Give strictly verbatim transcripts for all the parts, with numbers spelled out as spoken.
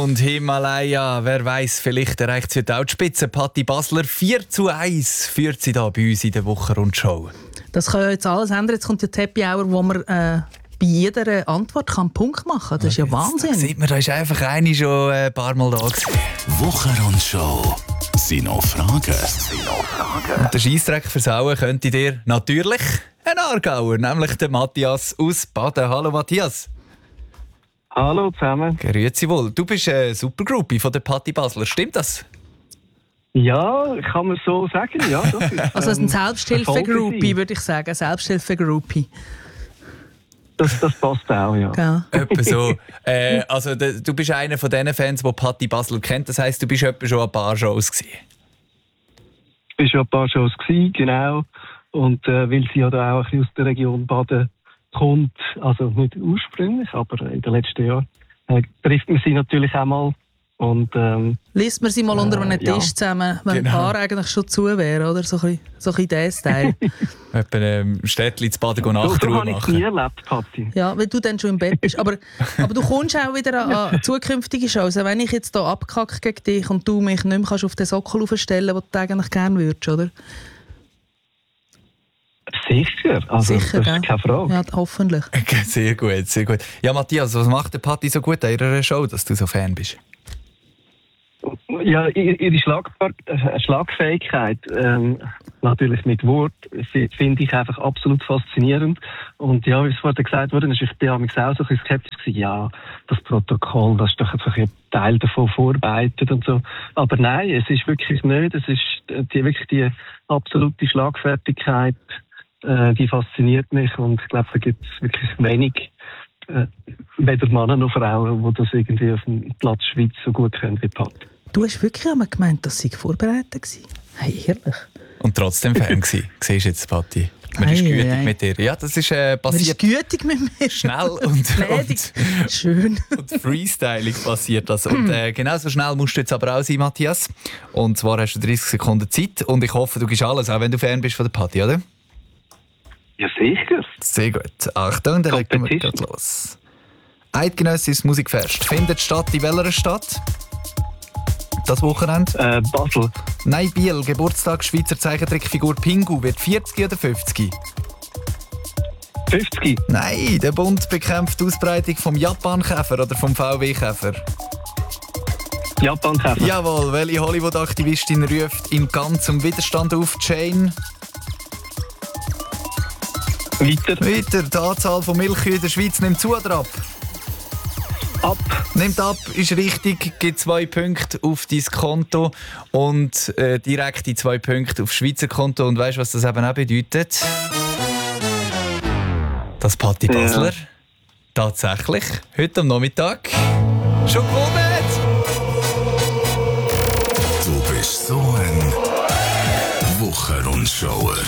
und Himalaya. Wer weiß, vielleicht erreicht sie auch die Spitze. Patti Basler vier zu eins führt sie da bei uns in der Wochenrundschau. Das kann ja jetzt alles ändern. Jetzt kommt ja die Happy Hour, wo man äh, bei jeder Antwort kann einen Punkt machen kann. Das ist ja Wahnsinn. Da sieht man, da ist einfach eine schon ein paar Mal da gewesen. Wochenrundschau. Sind noch Fragen? Sind noch Fragen? Und den Scheissdreck versauen könnte dir natürlich ein Aargauer, nämlich der Matthias aus Baden. Hallo Matthias. Hallo zusammen. Grüezi wohl. Du bist eine Supergroupie von der Patti Basler, stimmt das? Ja, kann man so sagen, ja. Das ist, Also ein ähm, Selbsthilfe-Groupie, würde ich sagen. Selbsthilfe-Groupie. Das, das passt auch, ja. Ja. Etwa so. Äh, also de, du bist einer von diesen Fans, die Patti Basler kennt. Das heisst, du bist etwa schon ein paar Shows gewesen. Ich war schon ein paar Shows gewesen, genau. Und äh, weil sie ja da auch ein bisschen aus der Region Baden kommt, also nicht ursprünglich, aber in den letzten Jahren, äh, trifft man sie natürlich auch mal. Und, ähm, Liest man sie mal unter einem äh, Tisch ja. zusammen, wenn Genau. ein Paar eigentlich schon zu wäre, oder? So ein bisschen, so ein bisschen der Style. Etwa ein Städtchen zu Baden so, so Nachtruhe habe ich es machen. nie erlebt, Patti. Ja, weil du dann schon im Bett bist. Aber, aber du kommst auch wieder an, an zukünftige Shows. Wenn ich jetzt hier abkacke gegen dich und du mich nicht mehr kannst auf den Sockel aufstellen kannst, den du eigentlich gerne würdest, oder? Sicher, also Sicher, das gell? ist keine Frage. Ja, hoffentlich. Okay, sehr gut, sehr gut. Ja, Matthias, was macht der Patti so gut an ihrer Show, dass du so Fan bist? Ja, ihre Schlagbar- äh, Schlagfähigkeit, ähm, natürlich mit Wort, fi- finde ich einfach absolut faszinierend. Und ja, wie es vorhin gesagt wurde, ist, ich bin auch so ein bisschen skeptisch gewesen. Ja, das Protokoll, das ist doch einfach ein Teil davon vorbereitet und so. Aber nein, es ist wirklich nicht. Es ist die, wirklich die absolute Schlagfertigkeit, äh, die fasziniert mich. Und ich glaube, da gibt es wirklich wenig, äh, weder Männer noch Frauen, die das irgendwie auf dem Platz Schweiz so gut können wie Pat. Du hast wirklich einmal gemeint, dass sie vorbereitet war. Hey, ehrlich. Und trotzdem Fan gewesen. Siehst du jetzt, Patti? Man ist Ei, gütig ei. mit dir. Ja, das ist äh, Man ist passiert gütig mit mir. schnell und, Gnädig. Schön. und, und Freestyling passiert das. Und äh, genauso schnell musst du jetzt aber auch sein, Matthias. Und zwar hast du dreißig Sekunden Zeit. Und ich hoffe, du gibst alles, auch wenn du Fan bist von der Patti, oder? Ja, sicher. Sehr gut. Achtung, dann legen wir Competition. gerade los. Eidgenössisches Musikfest findet statt in welcher Stadt? Das Wochenende? Äh, Basel. Nein, Biel. Geburtstag Schweizer Zeichentrickfigur Pingu wird vierzig oder fünfzig? fünfzig. Nein, der Bund bekämpft die Ausbreitung vom Japankäfer oder vom V W-Käfer. Japan-Käfer. Jawohl, welche Hollywood-Aktivistin ruft in ganz zum Widerstand auf? Jane? Weiter. Weiter, die Anzahl von Milchkühen in der Schweiz nimmt zu oder ab? Ab. Nimmt ab, ist richtig, gibt zwei Punkte auf dein Konto und äh, direkt die zwei Punkte aufs Schweizer Konto. Und weißt du, was das eben auch bedeutet? Dass Patti Basler Ja. tatsächlich heute am Nachmittag schon gewonnen hat. Du bist so ein Wochenrundschauer.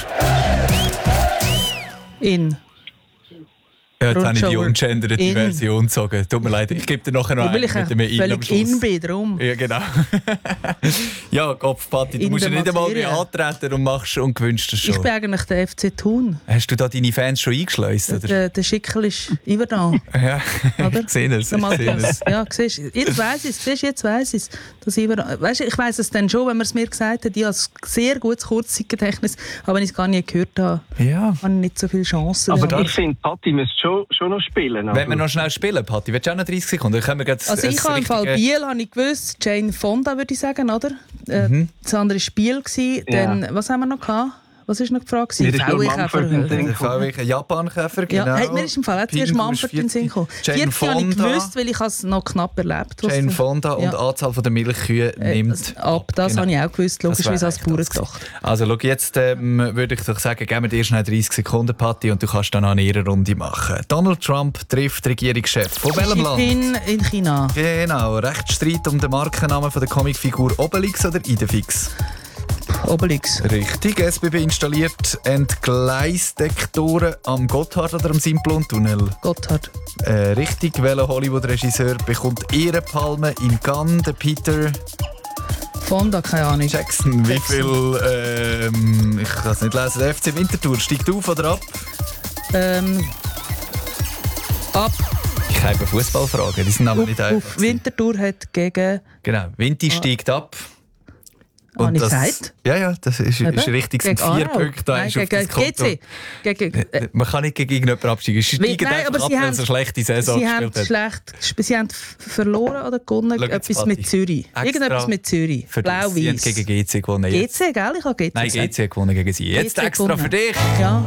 In. Ja, jetzt habe ich die Rundschauer. ungenderte In. Version gezogen. Tut mir leid, ich gebe dir nachher noch Weil einen ich mit dem In am völlig Schluss. in bin, darum. Ja, genau. Ja, Kopf, Patti, du In musst ja der nicht einmal mehr Materie. antreten und machst und gewünscht es Ich schon. bin eigentlich der F C Thun. Hast du da deine Fans schon eingeschleust, oder? Der, der Schickel ist über da. Ja, Oder? ich sehe es. Der Ich sehe Matthias. es. Ja, siehst du, jetzt weiss ich es. Siehst du, jetzt weiss ich es. Dass ich über- Weisst du, ich weiss es dann schon, wenn man es mir gesagt hat. Ich habe ein sehr gutes Kurzzeitgedächtnis. Aber wenn ich es gar nicht gehört habe, Ja. habe ich nicht so viele Chancen. Aber Ja. ich finde, Patti müsste schon, schon noch spielen. Also. Wenn wir noch schnell spielen, Patti, willst du auch noch dreißig Sekunden? Dann können wir gleich Also das- ich das habe im Fall richtige- Biel habe ich gewusst, Jane Fonda würde ich sagen, oder? Äh, Das andere war Biel. Gewesen. Ja. Dann, was haben wir noch gehabt? Was war noch gefragt? Mir ist nur V W-Käfer. Mumford in den Sinn Der V W Japankäfer, genau. Ja, hey, mir ist im Fall auch zuerst Pingu Mumford ist in den Sinn gekommen. Jane vierzig habe ich Fonda. gewusst, weil ich es noch knapp erlebt habe. Jane Fonda und Ja. die Anzahl der Milchkühe Äh, nimmt das- ab. Das Genau. habe ich auch gewusst, Das logischerweise wäre als Bauer eigentlich das gedacht. gewesen. Also schau, jetzt ähm, würde ich doch sagen, geben wir dir schnell dreißig Sekunden, Patti, und du kannst dann eine Ehrenrunde machen. Donald Trump trifft Regierungschef. Von welchem Land? In, in China. Genau, Rechtsstreit um den Markennamen von der Comicfigur Obelix oder Idefix? Obelix. Richtig, S B B installiert Entgleisdetektoren am Gotthard oder am Simplon-Tunnel. Gotthard. Äh, richtig, welcher Hollywood-Regisseur bekommt Ehrenpalme in Cannes? Der Peter Fonda, keine Ahnung. Jackson. Wie Jackson. viel, ähm, ich kann es nicht lesen, der F C Winterthur steigt auf oder ab? Ähm, ab. keine Fußballfragen, die sind aber nicht Auf, einfach. auf Winterthur hat gegen... Genau, Vinti steigt ab. Habe ich das, gesagt? Ja, ja, das ist, ist Eben. richtig. Es sind Gegen vier Aarau. Punkte da Nein, ist auf gegen das Konto. G C. Gegen, äh, Man kann nicht gegen irgendjemanden absteigen. Sie Wie- steigen nein, einfach aber ab, sie weil haben- sie eine schlechte Saison Sie haben, gespielt haben. schlecht, sie haben f- verloren oder gewonnen. Schau jetzt, Etwas Patti. mit Zürich. Extra Irgendetwas mit Zürich. Für dich. Sie haben Blau-Weiß. gegen G C gewonnen. G Jetzt. C, gell? Ich habe G C Nein, gesagt. G C hat gewonnen gegen sie. Jetzt G C extra gewonnen. für dich. Ja.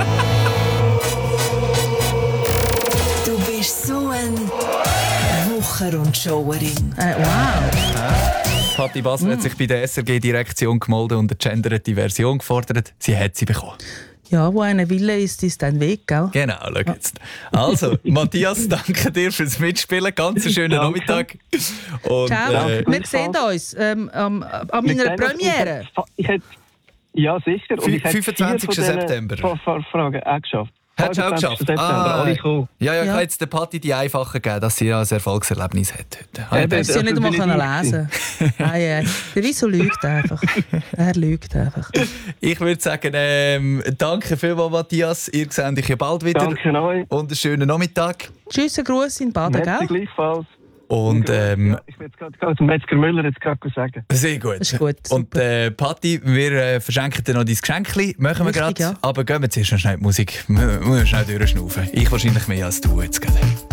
Du bist so ein Wucher und Showerin. Äh, wow. Patti Basler Mm. hat sich bei der S R G-Direktion gemeldet und eine genderte Version gefordert. Sie hat sie bekommen. Ja, wo einer Wille ist, ist ein Weg, gell? Genau, schau jetzt. Also, Matthias, danke dir fürs Mitspielen. Ganz einen schönen Danke. Nachmittag. Und, Ciao. äh, Wir sehen uns ähm, am- an Wir meiner sehen uns. Premiere. Ich hätte, ja, sicher. Und ich hätte fünfundzwanzigsten vier von diesen September. Fra- Fra- Fragen auch geschafft. Hast du auch geschafft? September, alle gekommen. ja, ja, ich Ja. habe jetzt der Patti die einfachen gegeben, dass sie ja ein Erfolgserlebnis hat heute. Habe ich Eben. Du hast sie ja nicht Das einmal bin können ich lesen. Nein, äh, der Wieso lügt einfach. Er lügt einfach. Ich würde sagen, ähm, danke vielmals, Matthias. Ihr seht euch ja bald wieder. Danke euch. Und einen schönen Nachmittag. Tschüss, ein Gruß in Baden, Merci gell? gleichfalls. Und ähm, Ja, ich will jetzt gerade gerade zum Metzger Müller jetzt gerade sagen. sehr gut. Das ist gut, Und super. äh, Patti, wir äh, verschenken dir noch dein Geschenk. Machen wir Richtig, gerade. ja. Aber gehen wir zuerst noch schnell die Musik. Wir müssen schnell durchschnaufen. Ich wahrscheinlich mehr als du jetzt gerade.